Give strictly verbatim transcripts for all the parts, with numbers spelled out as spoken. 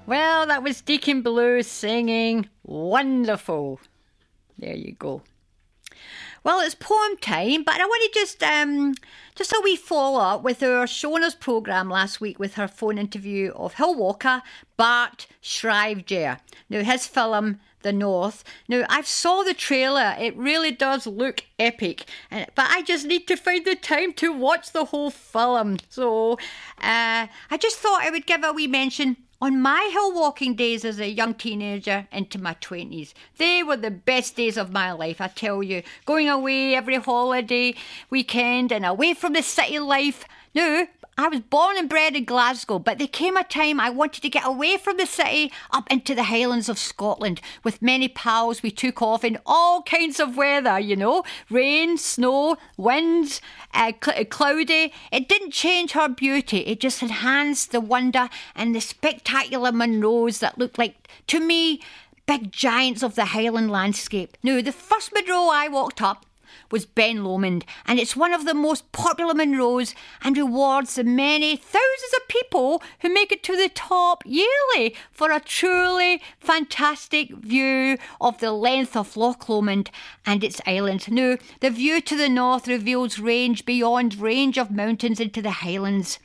Well, that was Deacon Blue singing Wonderful. There you go. Well, it's poem time, but I want to just um, just a wee follow-up with our Shona's programme last week with her phone interview of Hill Walker, Bart Shrivejer. Now, his film, The North. Now, I've saw the trailer. It really does look epic, and, but I just need to find the time to watch the whole film. So, uh, I just thought I would give a wee mention on my hill walking days as a young teenager into my twenties. They were the best days of my life, I tell you. Going away every holiday, weekend, and away from the city life. Now, I was born and bred in Glasgow, but there came a time I wanted to get away from the city up into the Highlands of Scotland. With many pals, we took off in all kinds of weather, you know. Rain, snow, winds, uh, cl- cloudy. It didn't change her beauty. It just enhanced the wonder and the spectacular Munros that looked like, to me, big giants of the Highland landscape. Now, the first Munro I walked up was Ben Lomond, and it's one of the most popular Munros and rewards the many thousands of people who make it to the top yearly for a truly fantastic view of the length of Loch Lomond and its islands. Now, the view to the north reveals range beyond range of mountains into the Highlands.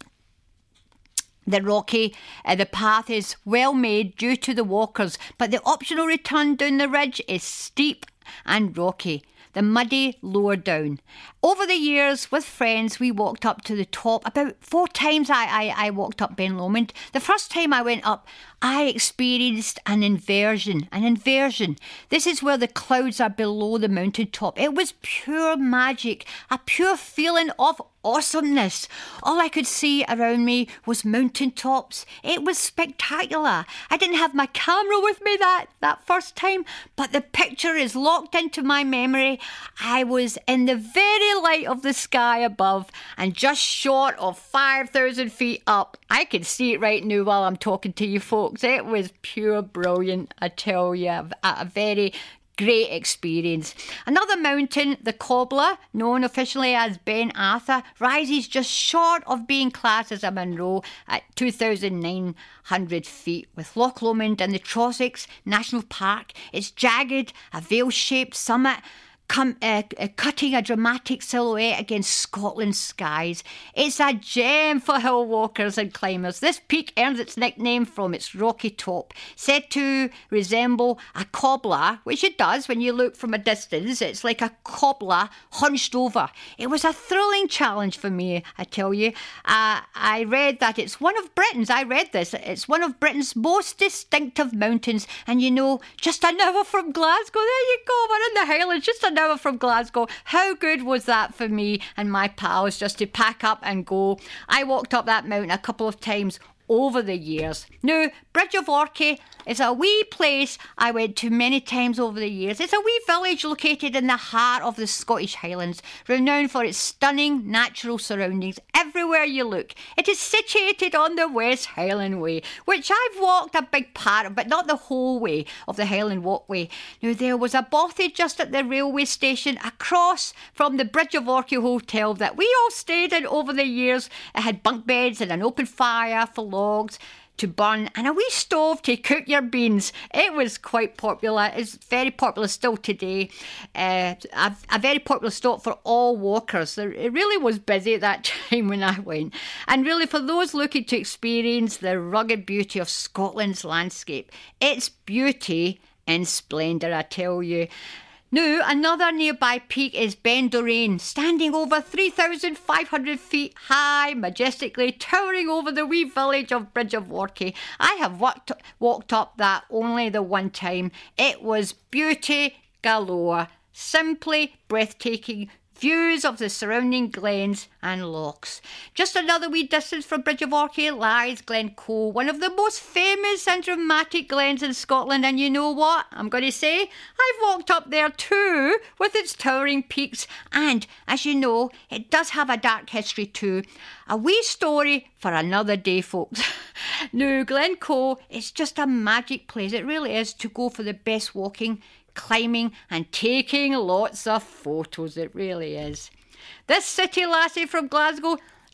The rocky, uh, the path is well made due to the walkers, but the optional return down the ridge is steep and rocky. The muddy lower down. Over the years, with friends, we walked up to the top. About four times I, I, I walked up Ben Lomond. The first time I went up, I experienced an inversion. An inversion. This is where the clouds are below the mountaintop. It was pure magic, a pure feeling of awesomeness. All I could see around me was mountaintops. It was spectacular. I didn't have my camera with me that, that first time, but the picture is locked into my memory. I was in the very light of the sky above and just short of five thousand feet up. I can see it right now while I'm talking to you folks. It was pure brilliant, I tell you. A, a very great experience. Another mountain, the Cobbler, known officially as Ben Arthur, rises just short of being classed as a Munro at two thousand nine hundred feet. With Loch Lomond and the Trossachs National Park, its jagged, a veil-shaped summit Come, uh, uh, cutting a dramatic silhouette against Scotland's skies. It's a gem for hill walkers and climbers. This peak earns its nickname from its rocky top, said to resemble a cobbler, which it does when you look from a distance. It's like a cobbler hunched over. It was a thrilling challenge for me, I tell you. Uh, I read that it's one of Britain's, I read this, it's one of Britain's most distinctive mountains. And you know, just an hour from Glasgow, there you go, we're in the Highlands, just an hour from Glasgow. How good was that for me and my pals just to pack up and go? I walked up that mountain a couple of times over the years. Now, Bridge of Orchy is a wee place I went to many times over the years. It's a wee village located in the heart of the Scottish Highlands, renowned for its stunning natural surroundings everywhere you look. It is situated on the West Highland Way, which I've walked a big part of, but not the whole way of the Highland Walkway. Now, there was a bothy just at the railway station across from the Bridge of Orchy Hotel that we all stayed in over the years. It had bunk beds and an open fire for logs to burn and a wee stove to cook your beans. It was quite popular. It's very popular still today. Uh, a, a very popular stop for all walkers. It really was busy at that time when I went. And really for those looking to experience the rugged beauty of Scotland's landscape, its beauty and splendour, I tell you. Now, another nearby peak is Ben Doraine, standing over three thousand five hundred feet high, majestically towering over the wee village of Bridge of Orchy. I have walked, walked up that only the one time. It was beauty galore, simply breathtaking views of the surrounding glens and lochs. Just another wee distance from Bridge of Orchy lies Glencoe, one of the most famous and dramatic glens in Scotland. And you know what I'm going to say? I've walked up there too, with its towering peaks. And as you know, it does have a dark history too. A wee story for another day, folks. Now, Glencoe is just a magic place. It really is, to go for the best walking, climbing and taking lots of photos. It really is. This city lassie from Glasgow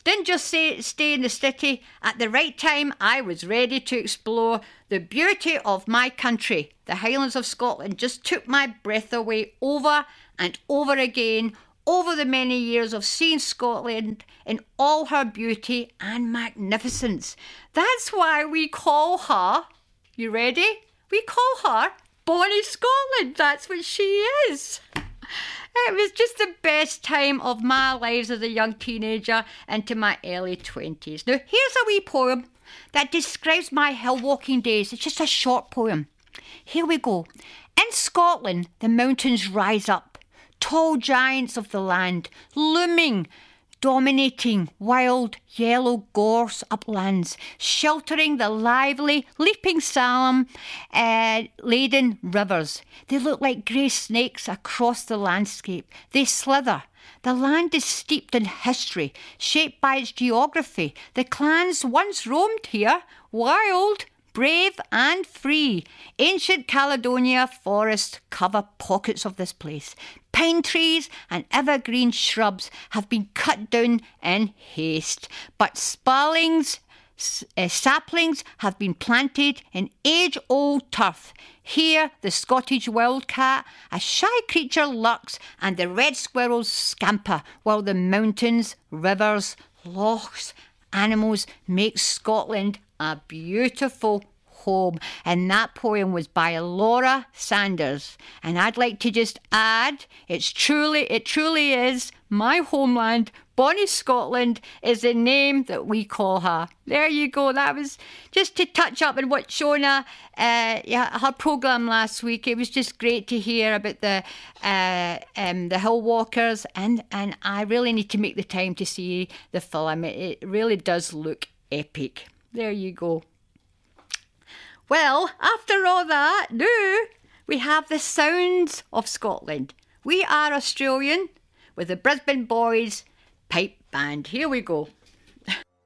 Didn't just say, stay in the city. At the right time, I was ready to explore the beauty of my country. The Highlands of Scotland just took my breath away over and over again, over the many years of seeing Scotland in all her beauty and magnificence. That's why we call her, you ready? We call her Bonnie Scotland. That's what she is. It was just the best time of my life as a young teenager into my early twenties. Now, here's a wee poem that describes my hill walking days. It's just a short poem. Here we go. In Scotland, the mountains rise up, tall giants of the land, looming, dominating wild yellow gorse uplands, sheltering the lively, leaping salmon uh, laden rivers. They look like grey snakes across the landscape. They slither. The land is steeped in history, shaped by its geography. The clans once roamed here, wild, brave and free. Ancient Caledonia forests cover pockets of this place. Pine trees and evergreen shrubs have been cut down in haste, but sparlings, uh, saplings have been planted in age-old turf. Here the Scottish wildcat, a shy creature, lurks, and the red squirrels scamper, while the mountains, rivers, lochs, animals make Scotland a beautiful home. And that poem was by Laura Sanders. And I'd like to just add, it's truly, it truly is my homeland. Bonnie Scotland is the name that we call her. There you go. That was just to touch up on what Shona, uh, yeah, her programme last week. It was just great to hear about the uh, um, the Hill Walkers, and and I really need to make the time to see the film. It, it really does look epic. There you go. Well, after all that, now we have the sounds of Scotland. We are Australian with the Brisbane Boys Pipe Band. Here we go.